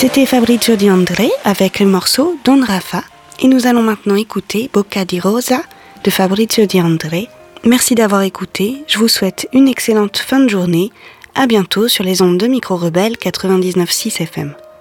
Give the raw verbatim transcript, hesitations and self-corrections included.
C'était Fabrizio De André avec le morceau Don Rafa et nous allons maintenant écouter Bocca di Rosa de Fabrizio De André. Merci d'avoir écouté, je vous souhaite une excellente fin de journée, à bientôt sur les ondes de Micro Rebelle quatre-vingt-dix-neuf virgule six F M.